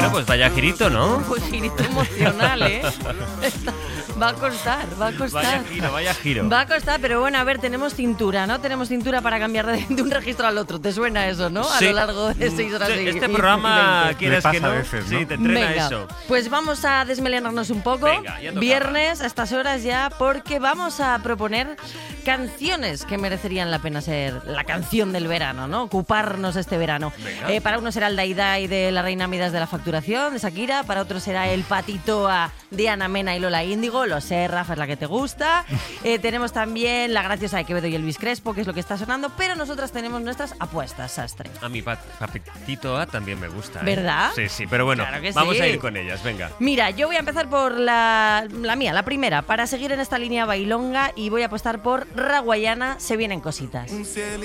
Bueno, pues vaya girito, ¿no? Pues girito emocional, ¿eh? Va a costar. Vaya giro. Va a costar, pero bueno, a ver, tenemos cintura, ¿no? Tenemos cintura para cambiar de un registro al otro. ¿Te suena eso, no? Sí. A lo largo de 6 horas. Sí, este programa, quieres que no, a veces, ¿no? Sí, te entrena Venga, eso. pues vamos a desmelenarnos un poco. Venga, ya tocaba. Viernes a estas horas ya, porque vamos a proponer canciones que merecerían la pena ser la canción del verano, ¿no? Ocuparnos este verano. Para uno será el Dai Dai de la Reina Midas de la Facturación, de Shakira. Para otro será el Patitoa de Ana Mena y Lola Índigo. Lo sé, Rafa, es la que te gusta. Tenemos también La Graciosa de Quevedo y Elvis Crespo, que es lo que está sonando. Pero nosotras tenemos nuestras apuestas, Sastre. A mi Patito A también me gusta. ¿Verdad? Sí, pero bueno, Claro que vamos sí. a ir con ellas, venga. Mira, yo voy a empezar por la mía, la primera, para seguir en esta línea bailonga, y voy a apostar por Raguayana, Se Vienen Cositas.